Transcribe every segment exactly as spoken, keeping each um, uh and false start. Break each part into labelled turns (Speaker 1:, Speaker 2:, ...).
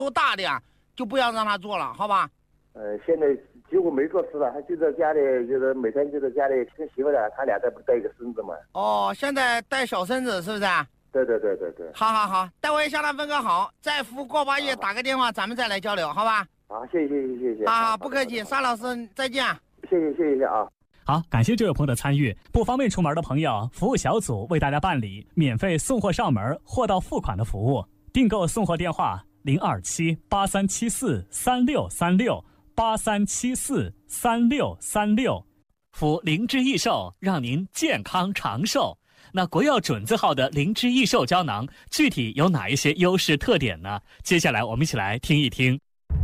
Speaker 1: 多大的呀，就不要让他做了，好吧？
Speaker 2: 呃，现在几乎没做事了，他就在家里，就是每天就在家里跟媳妇俩，他俩再不带一个孙子嘛。
Speaker 1: 哦，现在带小孙子是不是？
Speaker 2: 对对对对对。
Speaker 1: 好好好，待会向他问个好，再服过八夜打个电话，咱们再来交流，好吧？
Speaker 2: 好，谢谢谢谢谢谢。
Speaker 1: 啊，不客气，沙老师再见。
Speaker 2: 谢谢谢谢啊。
Speaker 3: 好，感谢这位朋友的参与。不方便出门的朋友，服务小组为大家办理免费送货上门、货到付款的服务。订购送货电话零二七八三七四三六三六八三七四三六三六。服灵芝益寿，让您健康长寿。那国药准字号的灵芝益寿胶囊，具体有哪一些优势特点呢？接下来我们一起来听一听。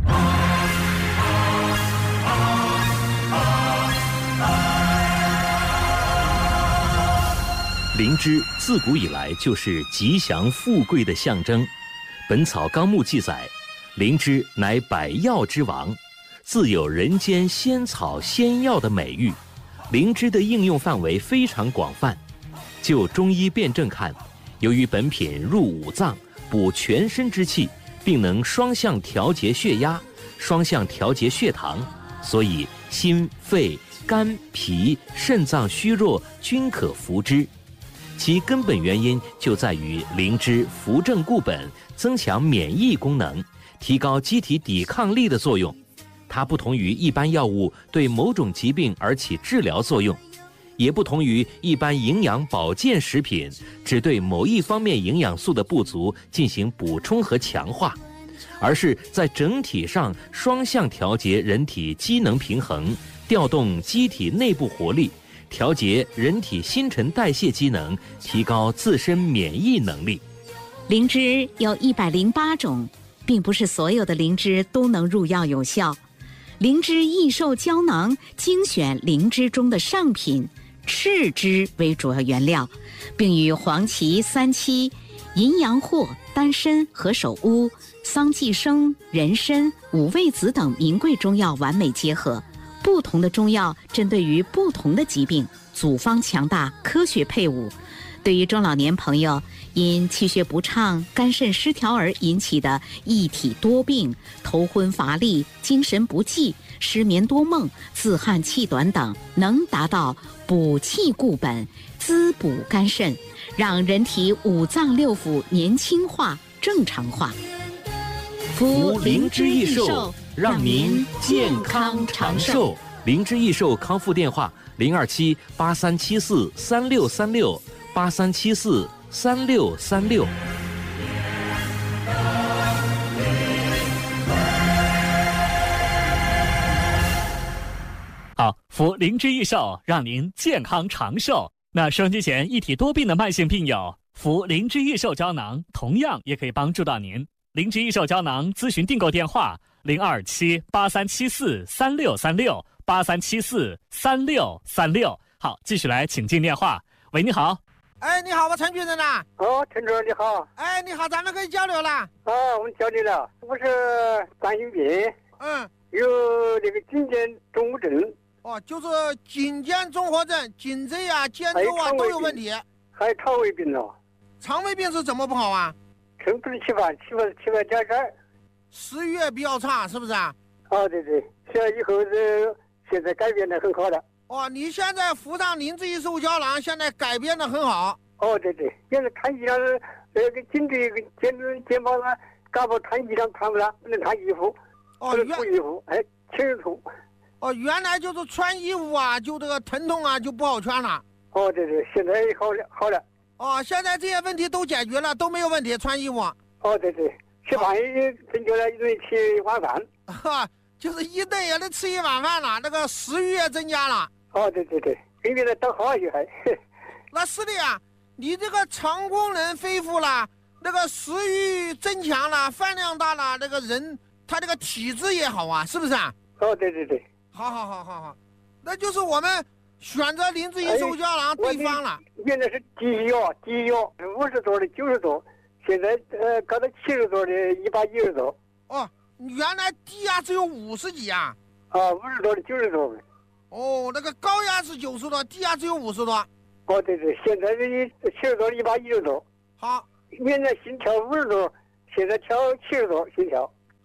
Speaker 4: 灵芝自古以来就是吉祥富贵的象征，《本草纲目》记载，灵芝乃百药之王，自有人间仙草仙药的美誉。灵芝的应用范围非常广泛。就中医辨证看，由于本品入五脏，补全身之气，并能双向调节血压、双向调节血糖，所以心、肺、肝、脾、肾脏虚弱均可服之。其根本原因就在于灵芝扶正固本，增强免疫功能，提高机体抵抗力的作用。它不同于一般药物对某种疾病而起治疗作用，也不同于一般营养保健食品只对某一方面营养素的不足进行补充和强化，而是在整体上双向调节人体机能平衡，调动机体内部活力，调节人体新陈代谢机能，提高自身免疫能力。
Speaker 5: 灵芝有一百零八种，并不是所有的灵芝都能入药有效。灵芝益寿胶囊精选灵芝中的上品赤芝为主要原料，并与黄芪、三七、淫羊藿、丹参、何首乌、桑寄生、人参、五味子等名贵中药完美结合。不同的中药针对于不同的疾病，组方强大，科学配伍。对于中老年朋友因气血不畅、肝肾失调而引起的一体多病、头昏乏力、精神不济、失眠多梦、自汗气短等，能达到补气固本、滋补肝肾，让人体五脏六腑年轻化、正常化。
Speaker 4: 服灵芝益寿，让您健康长寿。灵芝益寿康复电话零二七八三七四三六三六八三七四三六三六。
Speaker 3: 好，服灵芝益寿，让您健康长寿。那收音机前一体多病的慢性病友，服灵芝益寿胶囊同样也可以帮助到您。灵芝益寿胶囊咨询订购电话零二七八三七四三六三六八三七四三六三六。好，继续来请进电话。喂，你好。
Speaker 1: 哎，你好，我陈主任呐。
Speaker 6: 哦，陈主任你好。
Speaker 1: 哎，你好，咱们可以交流了。
Speaker 6: 哦，我们交流了。我是冠心病，
Speaker 1: 嗯，
Speaker 6: 有那个颈肩综合症。
Speaker 1: 哦，就是颈肩综合症，颈椎啊、肩周啊都有问题。
Speaker 6: 还有肠胃病了。
Speaker 1: 肠胃病是怎么不好啊？
Speaker 6: 吃不能吃饭，吃饭吃饭点点。
Speaker 1: 食欲比较差，是不是啊？
Speaker 6: 哦，对对，现在以后是现在改变的很好了。
Speaker 1: 哦，你现在服上灵芝益寿胶囊，现在改变的很好。
Speaker 6: 哦，对对，现在穿衣裳是那个颈椎、肩肩膀上胳膊穿衣裳穿不了，不能穿衣服，
Speaker 1: 哦，
Speaker 6: 不能脱衣服，哎，气儿痛。
Speaker 1: 哦，原来就是穿衣服啊，就这个疼痛啊，就不好穿了。
Speaker 6: 哦，对对，现在好了好了。
Speaker 1: 哦，现在这些问题都解决了，都没有问题，穿衣服。
Speaker 6: 哦，对对，吃饭也增加了，一顿吃一碗饭。
Speaker 1: 哈，就是一顿也得吃一碗饭了，那个食欲也增加了。
Speaker 6: 哦，对对对，比原来倒好一些还。
Speaker 1: 那是的呀，你这个肠功能恢复了，那个食欲增强了，饭量大了，那个人他这个体质也好啊，是不是啊？
Speaker 6: 哦，对对对。
Speaker 1: 好好好好好，那就是我们选择灵芝益寿胶囊对方了。
Speaker 6: 原来是低药，低药五十多的九十多，现在呃搞到七十多的一百一十多。
Speaker 1: 哦，原来低压只有五十几啊？
Speaker 6: 啊，五十多的九十多。
Speaker 1: 哦，那个高压是九十多，低压只有五十多。
Speaker 6: 哦，对对，现在是七十多的一百一十多。
Speaker 1: 好，
Speaker 6: 原来心跳五十多，现在跳七十多心跳。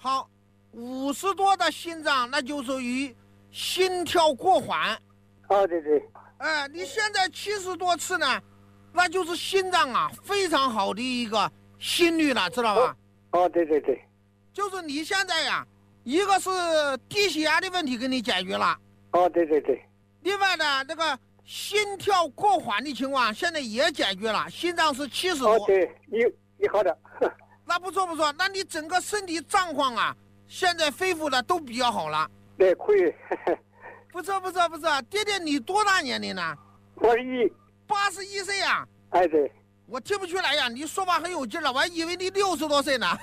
Speaker 1: 好，五十多的心脏那就属于心跳过缓。
Speaker 6: 哦，对对。
Speaker 1: 哎，你现在七十多次呢，那就是心脏啊非常好的一个心率了，知道吧？
Speaker 6: 哦，对对对。
Speaker 1: 就是你现在呀，一个是低血压的问题给你解决了。
Speaker 6: 哦，对对对。
Speaker 1: 另外呢，那个心跳过缓的情况现在也解决了，心脏是七十多。
Speaker 6: 哦，对，你你好的。
Speaker 1: 那不错不错，那你整个身体状况啊，现在恢复的都比较好了。
Speaker 6: 对，可以。
Speaker 1: 不错不错不错，爹爹你多大年龄呢？
Speaker 6: 八十一。
Speaker 1: 八十一岁啊？
Speaker 6: 哎，对。
Speaker 1: 我听不出来呀，你说话很有劲了，我还以为你六十多岁呢。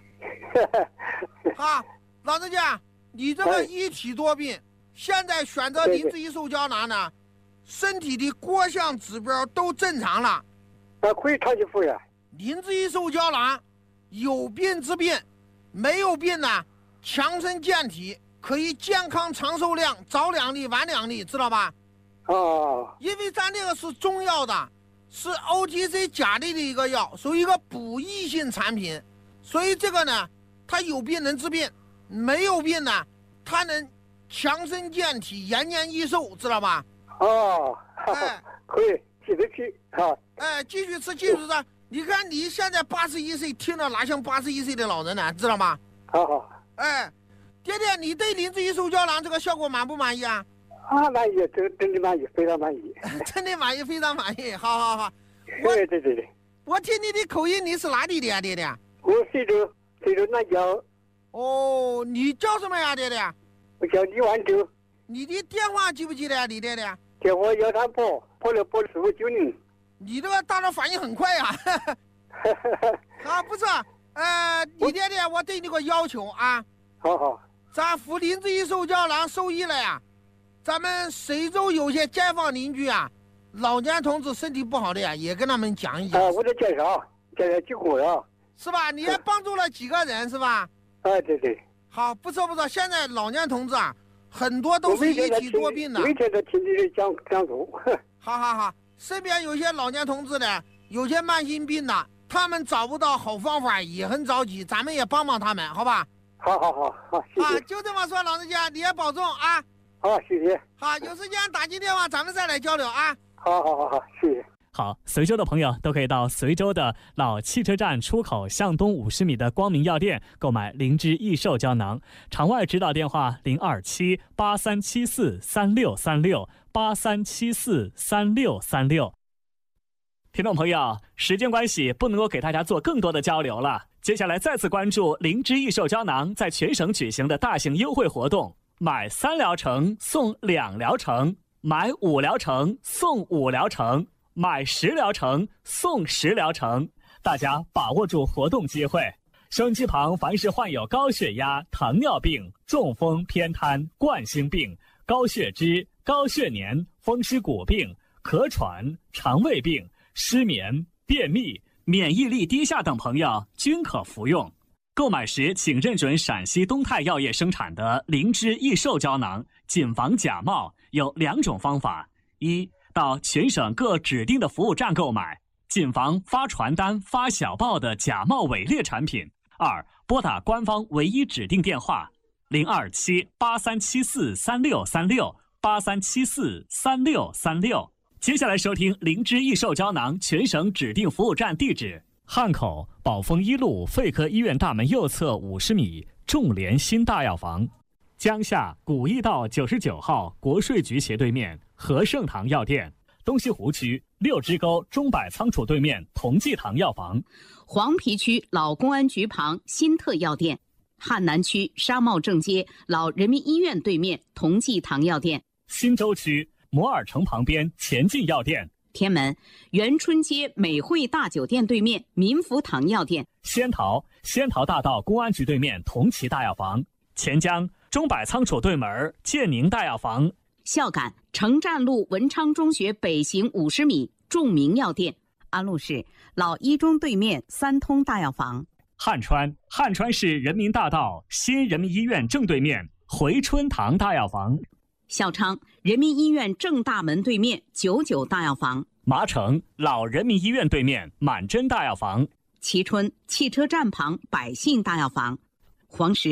Speaker 1: 好，老人家，你这个一体多病，现在选择灵芝益寿胶囊呢，身体的各项指标都正常了。
Speaker 6: 啊，可以长期服药。
Speaker 1: 灵芝益寿胶囊有病治病，没有病呢，强身健体，可以健康长寿量，早两粒晚两粒，知道吧？
Speaker 6: 哦。
Speaker 1: 因为咱这个是中药的，是 O T C 甲类的一个药，属于一个补益性产品，所以这个呢，它有病能治病，没有病呢，它能强身健体，延年益寿，知道吧？
Speaker 6: 哦。
Speaker 1: 哎，
Speaker 6: 可以继续吃啊。
Speaker 1: 哎，继续吃，继续吃。你看你现在八十一岁，听着哪像八十一岁的老人呢？知道吗？
Speaker 6: 好好。
Speaker 1: 哎，爹爹，你对灵芝益寿胶囊这个效果满不满意啊？
Speaker 6: 啊，满意，真真的满意，非常满意。
Speaker 1: 真的满意，非常满意。好好好。
Speaker 6: 对对对对。
Speaker 1: 我听你的口音，你是哪里的呀，爹爹？
Speaker 6: 我随州，随州南郊。
Speaker 1: 哦，你叫什么呀，爹爹？
Speaker 6: 我叫李万洲。
Speaker 1: 你的电话记不记得呀，李爹爹？
Speaker 6: 电话幺三八八六八四五九零。
Speaker 1: 你这个大脑反应很快呀。啊，不是，呃，李爹爹，我对你个要求啊。
Speaker 6: 好好。
Speaker 1: 咱福灵芝益寿胶囊受益了呀，咱们随州有些街坊邻居啊，老年同志身体不好的呀，也跟他们讲一讲。
Speaker 6: 啊，我得介绍，介绍几个呀。
Speaker 1: 是吧？你也帮助了几个人是吧？
Speaker 6: 哎，对对。
Speaker 1: 好，不错不错。现在老年同志啊，很多都是一体多病的。
Speaker 6: 每天都听你的讲讲座。
Speaker 1: 好好好，身边有些老年同志呢，有些慢性病的，他们找不到好方法，也很着急，咱们也帮帮他们，好吧？
Speaker 6: 好好好好，谢谢。
Speaker 1: 啊，就这么说，老人家你也保重啊。
Speaker 6: 好，谢谢。
Speaker 1: 好，有时间打进电话，咱们再来交流啊。
Speaker 6: 好好好好，谢谢。
Speaker 3: 好，随州的朋友都可以到随州的老汽车站出口向东五十米的光明药店购买灵芝益寿胶囊。场外指导电话零二七八三七四三六三六八三七四三六三六。听众朋友，时间关系不能够给大家做更多的交流了。接下来再次关注灵芝益寿胶囊在全省举行的大型优惠活动，买三疗程送两疗程，买五疗程送五疗程，买十疗程送十疗程，大家把握住活动机会。收音机旁凡是患有高血压、糖尿病、中风、偏瘫、冠心病、高血脂、高血粘、风湿骨病、咳喘、肠胃病、失眠、便秘、免疫力低下等朋友均可服用。购买时请认准陕西东泰药业生产的灵芝益寿胶囊，谨防假冒。有两种方法：一，到全省各指定的服务站购买，谨防发传单、发小报的假冒伪劣产品；二，拨打官方唯一指定电话零二七八三七四三六三六八三七四三六三六。接下来收听灵芝益寿胶囊全省指定服务站地址：汉口宝丰一路肺科医院大门右侧五十米众联新大药房，江夏古驿道九十九号国税局斜对面和盛堂药店，东西湖区六支沟钟柏仓储对面同济堂药房，
Speaker 5: 黄陂区老公安局旁新特药店，汉南区商贸正街老人民医院对面同济堂药店，
Speaker 3: 新洲区摩尔城旁边前进药店，
Speaker 5: 天门元春街美汇大酒店对面民福堂药店，
Speaker 3: 仙桃仙桃大道公安局对面同齐大药房，钱江钟柏仓储对门建宁大药房，
Speaker 5: 孝感城站路文昌中学北行五十米众明药店，安陆市老一中对面三通大药房，
Speaker 3: 汉川汉川市人民大道新人民医院正对面回春堂大药房，
Speaker 5: 孝昌人民医院正大门对面九九大药房，
Speaker 3: 麻城老人民医院对面满真大药房，
Speaker 5: 蕲春汽车站旁百信大药房，黄石